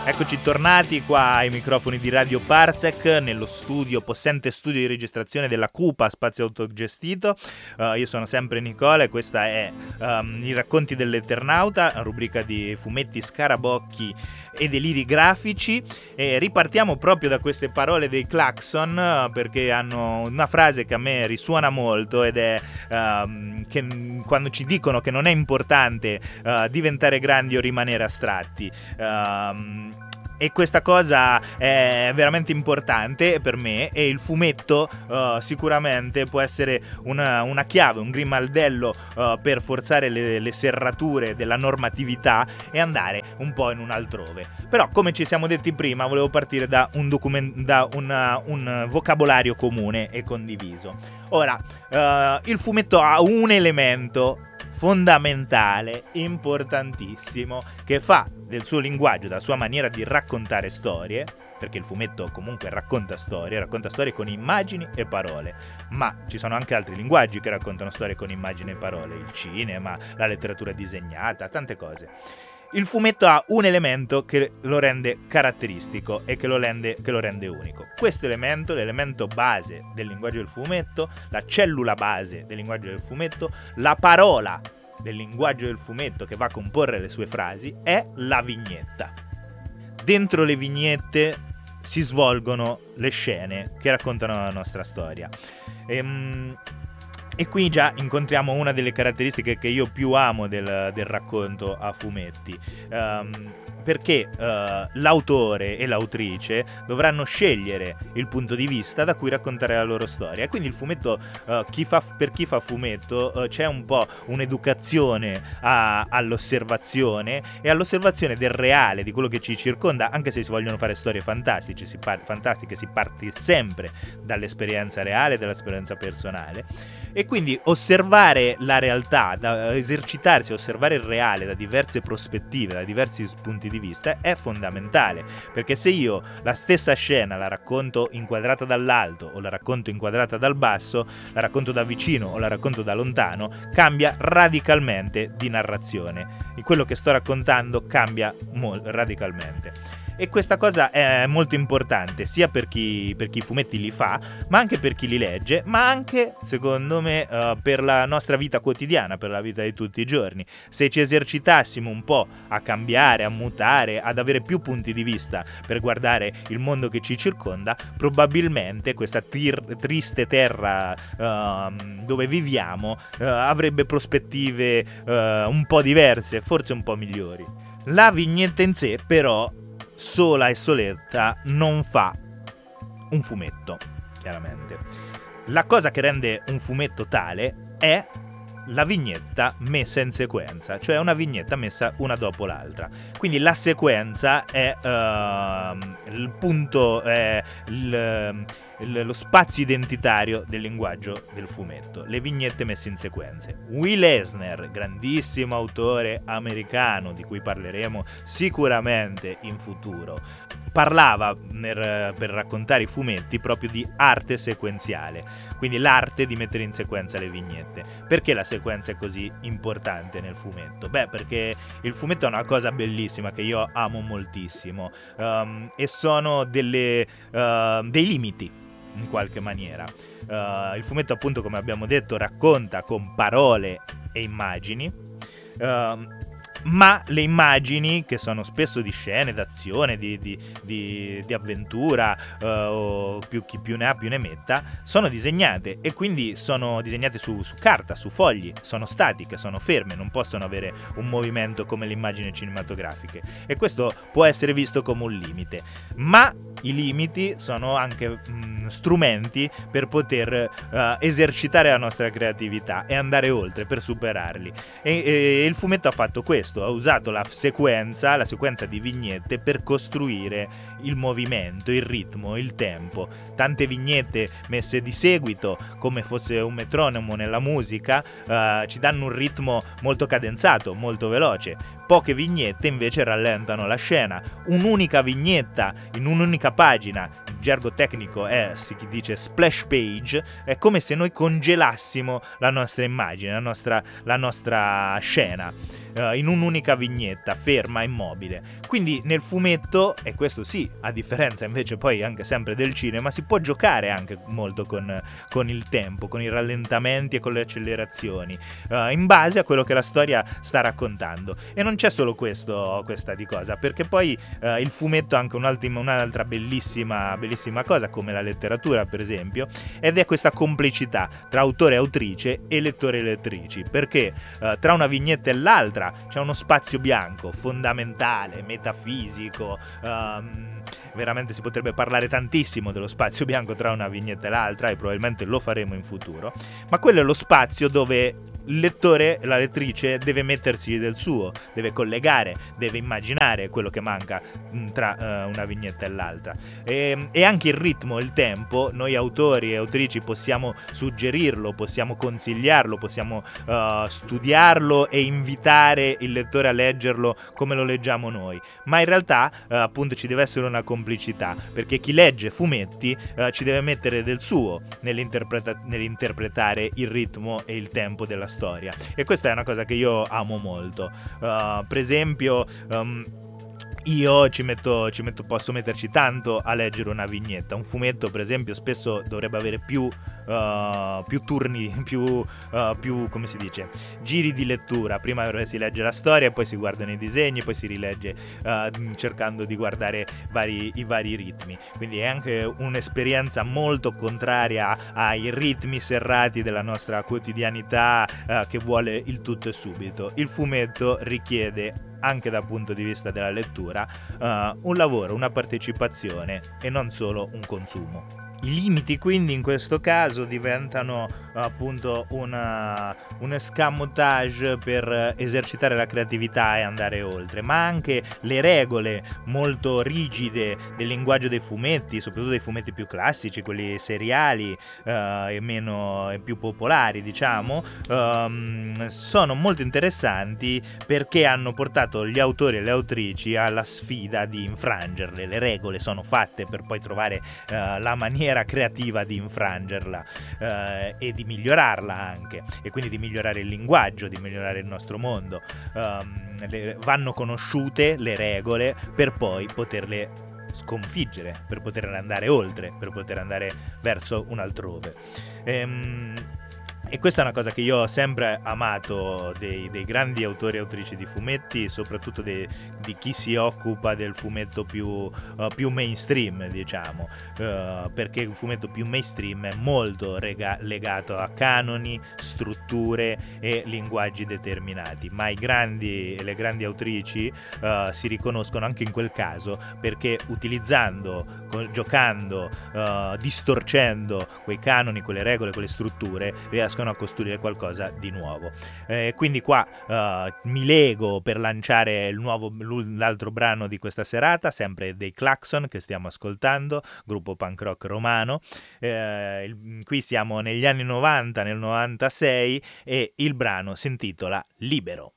Eccoci tornati qua ai microfoni di Radio Parsec, nello possente studio di registrazione della Cupa Spazio Autogestito. Io sono sempre Nicola e questa è I racconti dell'Eternauta, rubrica di fumetti, scarabocchi e deliri grafici. E ripartiamo proprio da queste parole dei Klaxon, perché hanno una frase che a me risuona molto, ed è che quando ci dicono che non è importante diventare grandi o rimanere astratti. E questa cosa è veramente importante per me, e il fumetto sicuramente può essere una chiave, un grimaldello per forzare le serrature della normatività e andare un po' in un altrove. Però, come ci siamo detti prima, volevo partire da un vocabolario comune e condiviso. Ora, il fumetto ha un elemento fondamentale, importantissimo, che fa del suo linguaggio, della sua maniera di raccontare storie, perché il fumetto comunque racconta storie con immagini e parole, ma ci sono anche altri linguaggi che raccontano storie con immagini e parole, il cinema, la letteratura disegnata, tante cose. Il fumetto ha un elemento che lo rende caratteristico e che lo rende unico. Questo elemento, l'elemento base del linguaggio del fumetto, la cellula base del linguaggio del fumetto, la parola del linguaggio del fumetto che va a comporre le sue frasi, è la vignetta. Dentro le vignette si svolgono le scene che raccontano la nostra storia. E qui già incontriamo una delle caratteristiche che io più amo del racconto a fumetti, perché l'autore e l'autrice dovranno scegliere il punto di vista da cui raccontare la loro storia. E quindi il fumetto, per chi fa fumetto, c'è un po' un'educazione all'osservazione e all'osservazione del reale, di quello che ci circonda. Anche se si vogliono fare storie fantastiche, si parte sempre dall'esperienza reale, dall'esperienza personale. E quindi osservare la realtà, esercitarsi a osservare il reale da diverse prospettive, da diversi punti di vista, è fondamentale, perché se io la stessa scena la racconto inquadrata dall'alto o la racconto inquadrata dal basso, la racconto da vicino o la racconto da lontano, cambia radicalmente di narrazione, e quello che sto raccontando cambia radicalmente. E questa cosa è molto importante sia per chi i fumetti li fa, ma anche per chi li legge, ma anche, secondo me, per la nostra vita quotidiana, per la vita di tutti i giorni. Se ci esercitassimo un po' a cambiare, a mutare, ad avere più punti di vista per guardare il mondo che ci circonda, probabilmente questa triste terra dove viviamo avrebbe prospettive un po' diverse, forse un po' migliori. La vignetta in sé, però, sola e soletta non fa un fumetto, chiaramente. La cosa che rende un fumetto tale è la vignetta messa in sequenza, cioè una vignetta messa una dopo l'altra. Quindi la sequenza è il punto, è lo spazio identitario del linguaggio del fumetto, le vignette messe in sequenze. Will Eisner, grandissimo autore americano di cui parleremo sicuramente in futuro, parlava per raccontare i fumetti proprio di arte sequenziale, quindi l'arte di mettere in sequenza le vignette. Perché la sequenza è così importante nel fumetto? Beh, perché il fumetto è una cosa bellissima che io amo moltissimo, e sono dei limiti in qualche maniera. Il fumetto, appunto, come abbiamo detto, racconta con parole e immagini, ma le immagini, che sono spesso di scene d'azione, di avventura, o chi più ne ha più ne metta, sono disegnate, e quindi sono disegnate su carta, su fogli, sono statiche, sono ferme, non possono avere un movimento come le immagini cinematografiche, e questo può essere visto come un limite. Ma i limiti sono anche strumenti per poter esercitare la nostra creatività e andare oltre, per superarli, e il fumetto ha fatto questo. Ha usato la sequenza di vignette per costruire il movimento, il ritmo, il tempo. Tante vignette messe di seguito, come fosse un metronomo nella musica, ci danno un ritmo molto cadenzato, molto veloce. Poche vignette invece rallentano la scena. Un'unica vignetta in un'unica pagina, in gergo tecnico si dice splash page, è come se noi congelassimo la nostra immagine, la nostra scena. in un'unica vignetta, ferma, immobile. Quindi nel fumetto, e questo sì, a differenza invece poi anche sempre del cinema, si può giocare anche molto con il tempo, con i rallentamenti e con le accelerazioni, in base a quello che la storia sta raccontando. E non c'è solo questa di cosa, perché poi il fumetto ha anche un'altra bellissima cosa, come la letteratura per esempio, ed è questa complicità tra autore e autrice e lettori e lettrici, perché tra una vignetta e l'altra c'è uno spazio bianco fondamentale, metafisico. Veramente si potrebbe parlare tantissimo dello spazio bianco tra una vignetta e l'altra, e probabilmente lo faremo in futuro, ma quello è lo spazio dove il lettore, la lettrice, deve mettersi del suo, deve collegare, deve immaginare quello che manca tra una vignetta e l'altra. E anche il ritmo, il tempo, noi autori e autrici possiamo suggerirlo, possiamo consigliarlo, possiamo studiarlo e invitare il lettore a leggerlo come lo leggiamo noi, ma in realtà appunto ci deve essere una complicità, perché chi legge fumetti ci deve mettere del suo nell'interpretare il ritmo e il tempo della storia, e questa è una cosa che io amo molto. Per esempio, io posso metterci tanto a leggere una vignetta. Un fumetto, per esempio, spesso dovrebbe avere più turni, più come si dice, giri di lettura. Prima si legge la storia, poi si guardano i disegni, poi si rilegge cercando di guardare i vari ritmi. Quindi è anche un'esperienza molto contraria ai ritmi serrati della nostra quotidianità, che vuole il tutto e subito. Il fumetto richiede, anche dal punto di vista della lettura, un lavoro, una partecipazione e non solo un consumo. I limiti quindi in questo caso diventano appunto un escamotage per esercitare la creatività e andare oltre, ma anche le regole molto rigide del linguaggio dei fumetti, soprattutto dei fumetti più classici, quelli seriali e più popolari, diciamo, sono molto interessanti perché hanno portato gli autori e le autrici alla sfida di infrangerle. Le regole sono fatte per poi trovare la maniera creativa di infrangerla e di migliorarla anche, e quindi di migliorare il linguaggio, di migliorare il nostro mondo. Vanno conosciute le regole per poi poterle sconfiggere, per poter andare oltre, per poter andare verso un altrove. E questa è una cosa che io ho sempre amato dei grandi autori e autrici di fumetti, soprattutto di chi si occupa del fumetto più mainstream, diciamo, perché il fumetto più mainstream è molto legato a canoni, strutture e linguaggi determinati, ma le grandi autrici si riconoscono anche in quel caso, perché utilizzando, giocando, distorcendo quei canoni, quelle regole, quelle strutture, riescono a costruire qualcosa di nuovo. Quindi qua mi lego per lanciare l'altro brano di questa serata, sempre dei Klaxon, che stiamo ascoltando, gruppo punk rock romano. Qui siamo negli anni 90, nel 96, e il brano si intitola Libero.